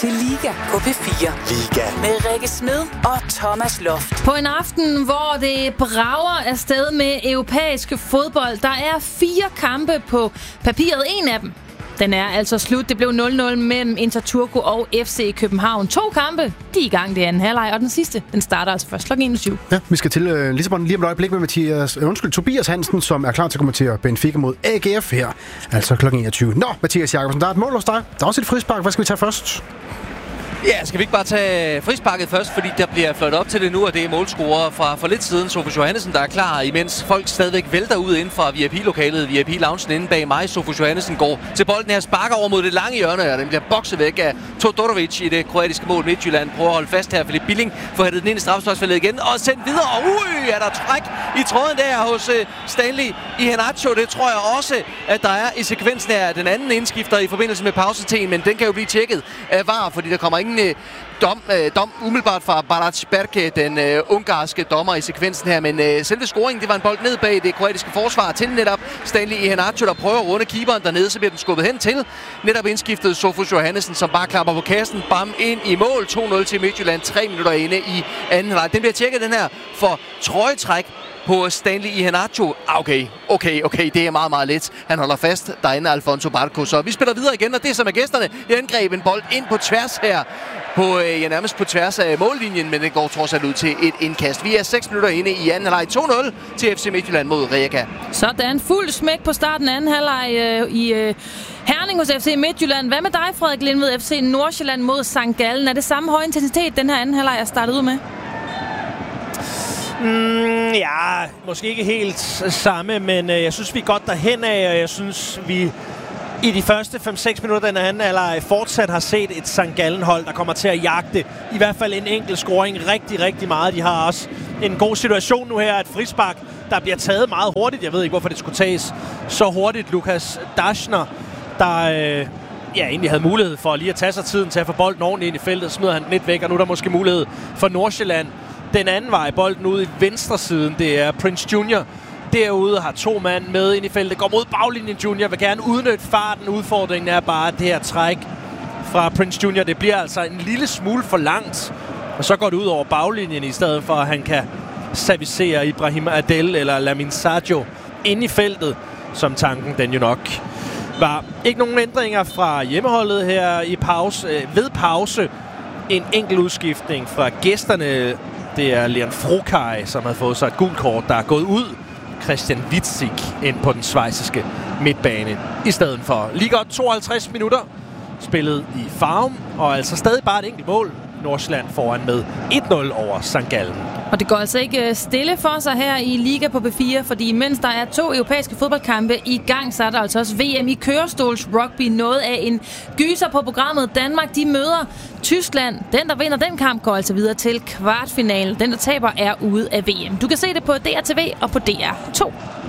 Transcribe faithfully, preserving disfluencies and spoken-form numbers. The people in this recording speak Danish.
til Liga på P fire. Liga. Med Rikke Smed og Thomas Loft. På en aften, hvor det brager afsted med europæisk fodbold, der er fire kampe på papiret. En af dem, den er altså slut. Det blev nul nul mellem Inter Turku og F C København. To kampe, de er i gang, det er anden halvleg, og den sidste, den starter altså først klokken enogtyve. Ja, vi skal til uh, Lissabon lige om et øjeblik med Mathias, uh, undskyld, Tobias Hansen, som er klar til at kommentere Benfica mod A G F her, altså klokken enogtyve. Nå, Mathias Jakobsen, der er et mål hos dig. Der er også et frispark. Hvad skal vi tage først? Ja, skal vi ikke bare tage frisparket først, fordi der bliver fløjtet op til det nu, og det er målscorer fra for lidt siden, Sofus Johannesen, der er klar, imens folk stadigvæk vælter ud inden fra V I P-lokalet, V I P-loungen inde bag mig. Sofus Johannesen går til bolden her, sparker over mod det lange hjørne, og den bliver bokset væk af Todorovic i det kroatiske mål. Midtjylland prøver at holde fast her. Philip Billing får hættet den ind i straffesparksfeltet igen, og sendt videre, og ui, er der træk i tråden der hos uh, Stanley Iheanacho. Det tror jeg også, at der er i sekvensen af den anden indskifter i forbindelse med pausetiden, men den kan jo blive tjekket af V A R, fordi der kommer ingen Dom, øh, dom umiddelbart fra Barac Berke, den øh, ungarske dommer i sekvensen her, men øh, selve scoringen, det var en bold ned bag det kroatiske forsvar til netop Stanley Iheanacho, der prøver at runde keeperen dernede, så bliver den skubbet hen til netop indskiftet Sofus Johannesen, som bare klapper på kassen, bam, ind i mål, to nul til Midtjylland, tre minutter inde i anden halvleg. Den bliver tjekket, den her, for trøjetræk på Stanley Iheanacho. Okay, okay, okay, det er meget, meget let. Han holder fast derinde, Alfonso Barco. Så vi spiller videre igen, og det er så med gæsterne. Jeg angreb en bold ind på tværs her, på, øh, ja, nærmest på tværs af mållinjen, men det går trods alt ud til et indkast. Vi er seks minutter inde i anden halvleg, to nul til F C Midtjylland mod Rijeka. Sådan, fuld smæk på starten af anden halvleg øh, i øh, Herning hos F C Midtjylland. Hvad med dig, Frederik Lindved, F C Nordsjælland mod Sankt Gallen? Er det samme høje intensitet, den her anden halvleg er startet ud med? Mm, ja, måske ikke helt samme, men øh, jeg synes, vi er godt derhen af, og jeg synes, vi i de første fem seks minutter den anden halvleg fortsat har set et Sankt Gallen-hold, der kommer til at jagte i hvert fald en enkelt scoring rigtig, rigtig meget. De har også en god situation nu her, et frispark, der bliver taget meget hurtigt. Jeg ved ikke, hvorfor det skulle tages så hurtigt. Lukas Daschner, der øh, ja, egentlig havde mulighed for lige at tage sig tiden til at få bolden ordentligt ind i feltet, smider han den lidt væk, og nu er der måske mulighed for Nordsjælland. Den anden vej, bolden ude i venstre siden, det er Prince Junior. Derude har to mand med ind i feltet, går mod baglinjen. Junior vil gerne udnytte farten. Udfordringen er bare, at det her træk fra Prince Junior, det bliver altså en lille smule for langt. Og så går det ud over baglinjen, i stedet for at han kan servicere Ibrahim Adel eller Lamine Sadio ind i feltet, som tanken den jo nok var. Ikke nogen ændringer fra hjemmeholdet her i pause. Ved pause en enkelt udskiftning fra gæsterne. Det er Leon Frokaj, som har fået sig et gult kort, der er gået ud. Christian Witzig ind på den schweiziske midtbane. I stedet for lige godt tooghalvtreds minutter spillet i Farum, og altså stadig bare et enkelt mål. Nordsjælland foran med et nul over Sankt Gallen. Og det går altså ikke stille for sig her i Liga på P fire, fordi mens der er to europæiske fodboldkampe i gang, så er der altså også V M i kørestols rugby. Noget af en gyser på programmet. Danmark, de møder Tyskland. Den, der vinder den kamp, går altså videre til kvartfinalen. Den, der taber, er ude af V M. Du kan se det på D R T V og på D R to.